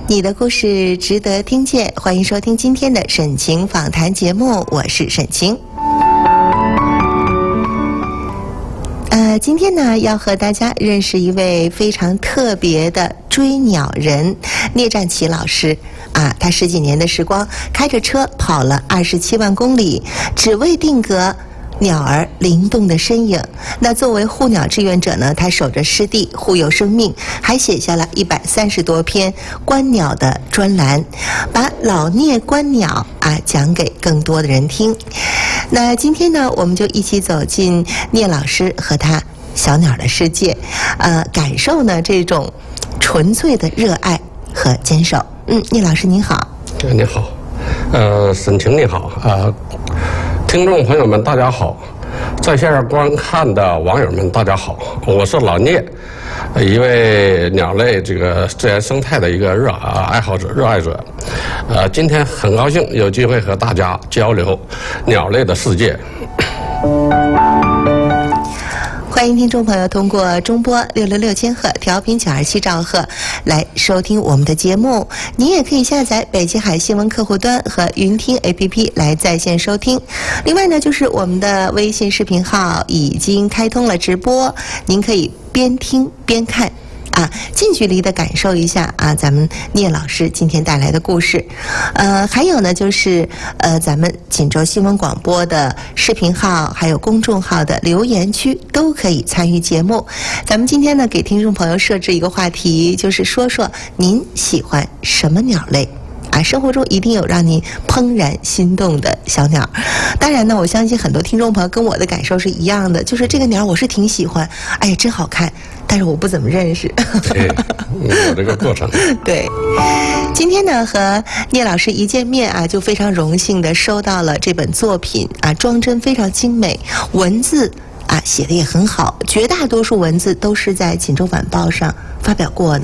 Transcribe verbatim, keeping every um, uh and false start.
你的故事值得听见，欢迎收听今天的沈晴访谈节目，我是沈晴。呃，今天呢，要和大家认识一位非常特别的追鸟人聂占奇老师啊，他十几年的时光，开着车跑了二十七万公里，只为定格鸟儿灵动的身影。那作为护鸟志愿者呢，他守着湿地，护佑生命，还写下了一百三十多篇观鸟的专栏，把老聂观鸟啊讲给更多的人听。那今天呢，我们就一起走进聂老师和他小鸟的世界，呃，感受呢这种纯粹的热爱和坚守。嗯，聂老师您好。 你好，呃，沈晴你好啊。呃听众朋友们，大家好！在线上观看的网友们，大家好！我是老聂，一位鸟类这个自然生态的一个热爱好者、热爱者。呃，今天很高兴有机会和大家交流鸟类的世界。 欢迎听众朋友通过中波六六六千赫、调频九二七兆赫来收听我们的节目。您也可以下载北极海新闻客户端和云听 A P P 来在线收听。另外呢，就是我们的微信视频号已经开通了直播，您可以边听边看。啊，近距离的感受一下啊，咱们聂老师今天带来的故事，呃，还有呢，就是呃，咱们锦州新闻广播的视频号还有公众号的留言区都可以参与节目。咱们今天呢，给听众朋友设置一个话题，就是说说您喜欢什么鸟类。啊，生活中一定有让您怦然心动的小鸟。当然呢，我相信很多听众朋友跟我的感受是一样的，就是这个鸟我是挺喜欢，哎呀，真好看，但是我不怎么认识。 对，有这个过程。 对，今天呢和聂老师一见面啊，就非常荣幸的收到了这本作品啊，装帧非常精美，文字啊写的也很好，绝大多数文字都是在《锦州晚报》上发表过的。